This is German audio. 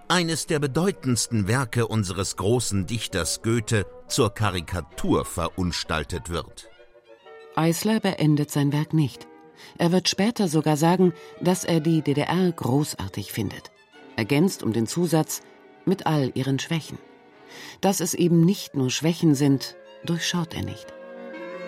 eines der bedeutendsten Werke unseres großen Dichters Goethe zur Karikatur verunstaltet wird. Eisler beendet sein Werk nicht. Er wird später sogar sagen, dass er die DDR großartig findet. Ergänzt um den Zusatz, mit all ihren Schwächen. Dass es eben nicht nur Schwächen sind, durchschaut er nicht.